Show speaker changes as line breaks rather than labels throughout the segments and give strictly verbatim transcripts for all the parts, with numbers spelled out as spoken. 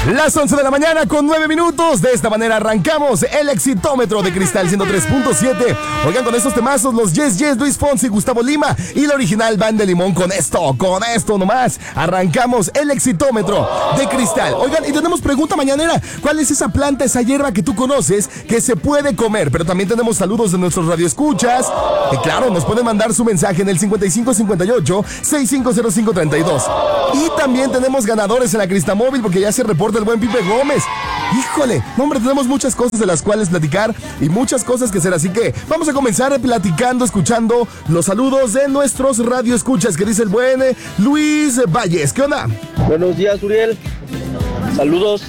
Las once de la mañana con nueve minutos. De esta manera arrancamos el Exitómetro de Cristal ciento tres punto siete. Oigan, con estos temazos, los Yes Yes, Luis Fonsi, Gustavo Lima y la original Banda de Limón. Con esto, con esto nomás, arrancamos el Exitómetro de Cristal. Oigan, y tenemos pregunta mañanera. ¿Cuál es esa planta, esa hierba que tú conoces que se puede comer? Pero también tenemos saludos de nuestros radioescuchas. Y claro, nos pueden mandar su mensaje en el cincuenta y cinco cincuenta y ocho, sesenta y cinco cero cinco treinta y dos. Y también tenemos ganadores en la Cristamóvil porque ya se reporta el buen Pipe Gómez. Híjole, no, hombre, tenemos muchas cosas de las cuales platicar y muchas cosas que hacer, así que vamos a comenzar platicando, escuchando los saludos de nuestros radioescuchas, que dice el buen eh, Luis Valles. ¿Qué onda?
Buenos días, Uriel. Saludos.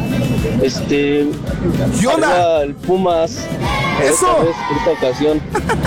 Este.
¿Qué onda?
El Pumas.
Eso.
Esta vez, por esta ocasión.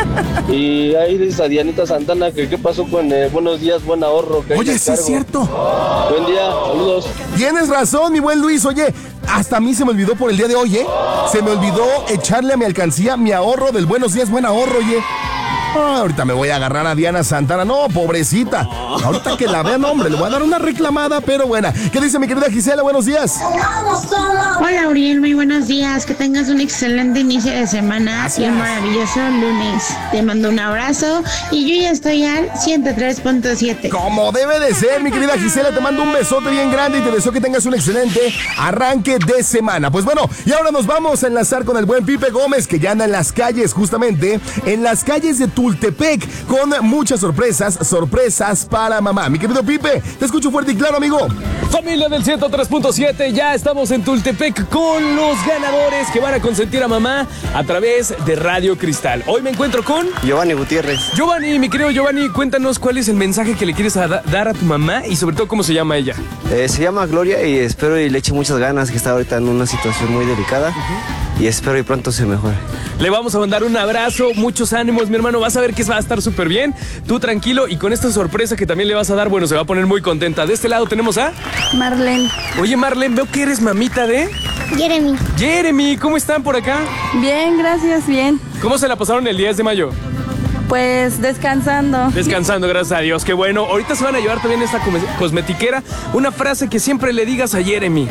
Y ahí dice a Dianita Santana que qué pasó con eh, Buenos Días, Buen Ahorro. Que
Oye, sí es cierto.
Buen día, saludos.
Tienes razón, mi buen Luis. Oye, hasta a mí se me olvidó por el día de hoy, ¿eh? Se me olvidó echarle a mi alcancía mi ahorro del Buenos Días, Buen Ahorro, oye. Ah, ahorita me voy a agarrar a Diana Santana. No, pobrecita. Ahorita que la vean, hombre, le voy a dar una reclamada, pero buena. ¿Qué dice mi querida Gisela? Buenos días.
Hola, Uriel, muy buenos días. Que tengas un excelente inicio de semana. Gracias. Y un maravilloso lunes. Te mando un abrazo y yo ya estoy al ciento tres punto siete.
Como debe de ser, mi querida Gisela. Te mando un besote bien grande y te deseo que tengas un excelente arranque de semana. Pues bueno, y ahora nos vamos a enlazar con el buen Pipe Gómez, que ya anda en las calles, justamente en las calles de Tultepec, con muchas sorpresas, sorpresas para mamá. Mi querido Pipe, te escucho fuerte y claro, amigo.
Familia del ciento tres punto siete, ya estamos en Tultepec con los ganadores que van a consentir a mamá a través de Radio Cristal. Hoy me encuentro con
Giovanni Gutiérrez.
Giovanni, mi querido Giovanni, cuéntanos cuál es el mensaje que le quieres a da- dar a tu mamá y sobre todo cómo se llama ella.
Eh, se llama Gloria y espero y le eche muchas ganas, que está ahorita en una situación muy delicada. Uh-huh. Y espero y pronto se mejore.
Le vamos a mandar un abrazo, muchos ánimos, mi hermano. Vas a ver que va a estar súper bien. Tú tranquilo y con esta sorpresa que también le vas a dar, bueno, se va a poner muy contenta. De este lado tenemos a
Marlene.
Oye, Marlene, veo que eres mamita de
Jeremy.
Jeremy, ¿cómo están por acá?
Bien, gracias, bien.
¿Cómo se la pasaron el diez de mayo?
Pues descansando.
Descansando, gracias a Dios, qué bueno. Ahorita se van a llevar también esta cosmetiquera. Una frase que siempre le digas a Jeremy.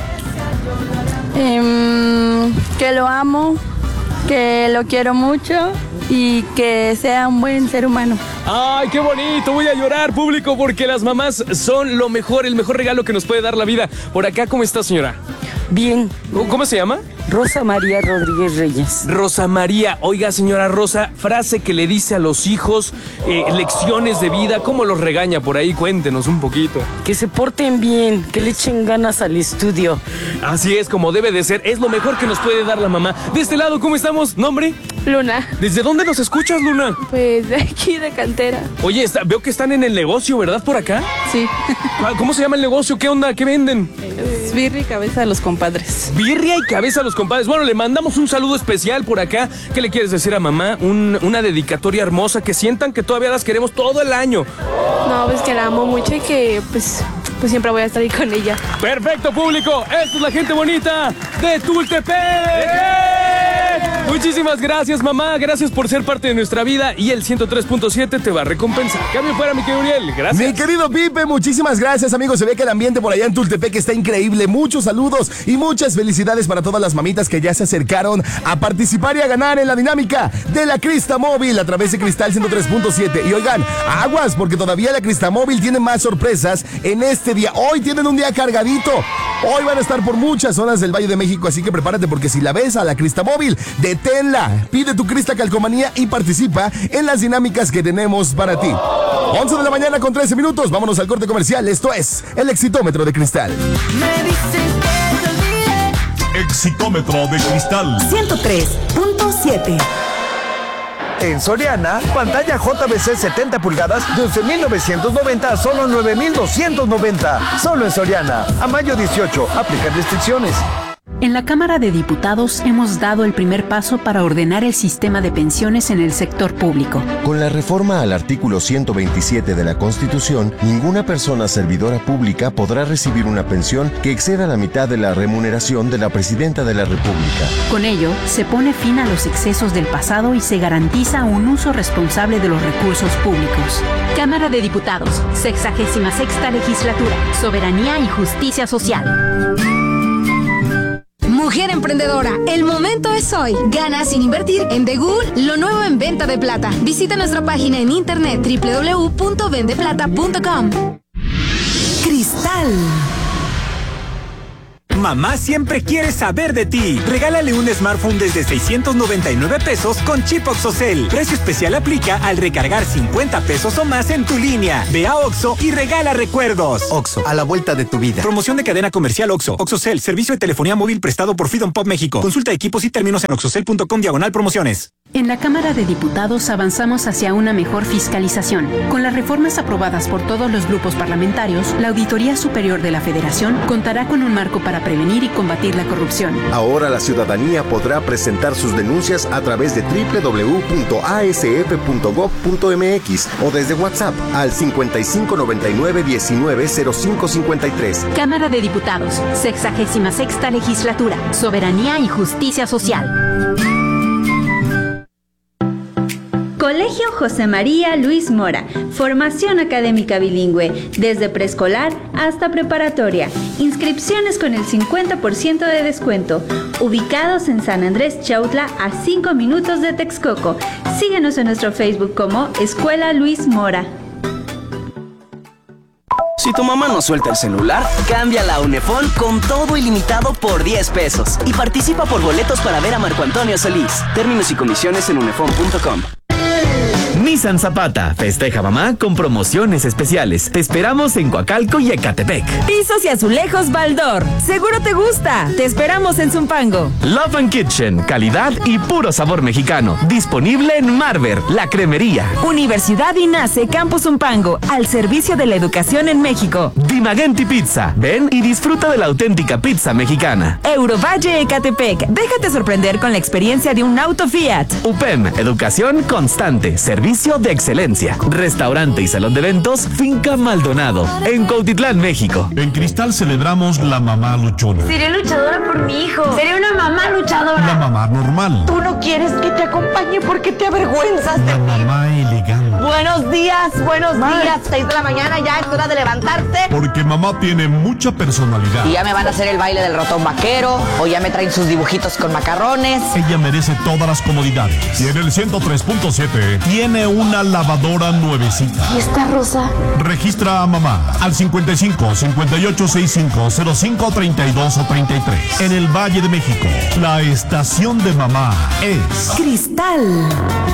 Um, que lo amo, que lo quiero mucho y que sea un buen ser humano.
¡Ay, qué bonito! Voy a llorar, público, porque las mamás son lo mejor, el mejor regalo que nos puede dar la vida. Por acá, ¿cómo está, señora?
Bien.
¿Cómo se llama?
Rosa María Rodríguez Reyes.
Rosa María. Oiga, señora Rosa, frase que le dice a los hijos, eh, lecciones de vida, ¿cómo los regaña por ahí? Cuéntenos un poquito.
Que se porten bien, que le echen ganas al estudio.
Así es, como debe de ser. Es lo mejor que nos puede dar la mamá. De este lado, ¿cómo estamos? ¿Nombre?
Luna.
¿Desde dónde nos escuchas, Luna?
Pues de aquí, de Cantera.
Oye, está, veo que están en el negocio, ¿verdad? Por acá.
Sí.
¿Cómo se llama el negocio? ¿Qué onda? ¿Qué venden?
Es birria y cabeza de los compadres.
Birria y cabeza a los compadres. Bueno, le mandamos un saludo especial por acá. ¿Qué le quieres decir a mamá? Un, una dedicatoria hermosa, que sientan que todavía las queremos todo el año.
No, pues que la amo mucho y que pues, pues siempre voy a estar ahí con ella.
Perfecto, público. Esta es la gente bonita de Tultepec. Muchísimas gracias, mamá. Gracias por ser parte de nuestra vida y el ciento tres punto siete te va a recompensar. Cambio fuera, mi querido Uriel. Gracias.
Mi querido Pipe, muchísimas gracias, amigos. Se ve que el ambiente por allá en Tultepec está increíble. Muchos saludos y muchas felicidades para todas las mamitas que ya se acercaron a participar y a ganar en la dinámica de la Cristamóvil a través de Cristal ciento tres punto siete. Y oigan, aguas, porque todavía la Cristamóvil tiene más sorpresas en este día. Hoy tienen un día cargadito. Hoy van a estar por muchas zonas del Valle de México, así que prepárate, porque si la ves a la Cristamóvil, deténla. Pide tu Crista Calcomanía y participa en las dinámicas que tenemos para ti. once de la mañana con trece minutos. Vámonos al corte comercial. Esto es el Exitómetro de Cristal.
Exitómetro de Cristal
ciento tres punto siete.
En Soriana, pantalla J B C setenta pulgadas de once mil novecientos noventa a solo nueve mil doscientos noventa. Solo en Soriana. A mayo dieciocho. Aplican restricciones.
En la Cámara de Diputados hemos dado el primer paso para ordenar el sistema de pensiones en el sector público.
Con la reforma al artículo ciento veintisiete de la Constitución, ninguna persona servidora pública podrá recibir una pensión que exceda la mitad de la remuneración de la Presidenta de la República.
Con ello, se pone fin a los excesos del pasado y se garantiza un uso responsable de los recursos públicos.
Cámara de Diputados, sexagésima sexta legislatura, Soberanía y Justicia Social. Mujer emprendedora, el momento es hoy. Gana sin invertir en Begul, lo nuevo en venta de plata. Visita nuestra página en internet doble u doble u doble u punto vende plata punto com.
Cristal.
Mamá siempre quiere saber de ti. Regálale un smartphone desde seiscientos noventa y nueve pesos con chip OXXOCEL. Precio especial aplica al recargar cincuenta pesos o más en tu línea. Ve a Oxxo y regala recuerdos.
Oxxo, a la vuelta de tu vida.
Promoción de cadena comercial Oxxo. OXXOCEL, servicio de telefonía móvil prestado por Freedom Pop México. Consulta equipos y términos en oxxocel punto com diagonal promociones.
En la Cámara de Diputados avanzamos hacia una mejor fiscalización. Con las reformas aprobadas por todos los grupos parlamentarios, la Auditoría Superior de la Federación contará con un marco para prevenir y combatir la corrupción.
Ahora la ciudadanía podrá presentar sus denuncias a través de doble u doble u doble u punto a s f punto gob punto m x o desde WhatsApp al cincuenta y cinco noventa y nueve diecinueve cero cinco cincuenta y tres.
Cámara de Diputados, sexagésima sexta legislatura, soberanía y justicia social.
Colegio José María Luis Mora, formación académica bilingüe, desde preescolar hasta preparatoria. Inscripciones con el cincuenta por ciento de descuento. Ubicados en San Andrés Chautla, a cinco minutos de Texcoco. Síguenos en nuestro Facebook como Escuela Luis Mora.
Si tu mamá no suelta el celular, cámbiala a Unefón con todo ilimitado por diez pesos. Y participa por boletos para ver a Marco Antonio Solís. Términos y condiciones en unefón punto com.
Nissan Zapata festeja mamá con promociones especiales. Te esperamos en Coacalco y Ecatepec.
Pisos y azulejos Baldor. Seguro te gusta. Te esperamos en Zumpango.
Love and Kitchen, calidad y puro sabor mexicano. Disponible en Marver, la cremería.
Universidad INACE Campus Zumpango, al servicio de la educación en México.
Dimagenti Pizza. Ven y disfruta de la auténtica pizza mexicana.
Eurovalle Ecatepec. Déjate sorprender con la experiencia de un auto Fiat.
U P E M, educación constante, servicio de excelencia. Restaurante y salón de eventos Finca Maldonado, en Cuautitlán, México.
En Cristal celebramos la mamá luchona.
Seré luchadora por mi hijo. Seré una mamá luchadora.
La mamá normal.
Tú no quieres que te acompañe porque te avergüenzas de
La
mí.
mamá elegante.
Buenos días, buenos
Mamá.
días. Seis de la mañana, ya es hora de levantarte.
Porque mamá tiene mucha personalidad.
Y ya me van a hacer el baile del ratón vaquero, o ya me traen sus dibujitos con macarrones.
Ella merece todas las comodidades. Y en el ciento tres punto siete tiene una lavadora nuevecita.
¿Y esta rosa?
Registra a mamá al cincuenta y cinco, cincuenta y ocho, sesenta y cinco, cero cinco, treinta y dos o treinta y tres. En el Valle de México, la estación de mamá es
Cristal.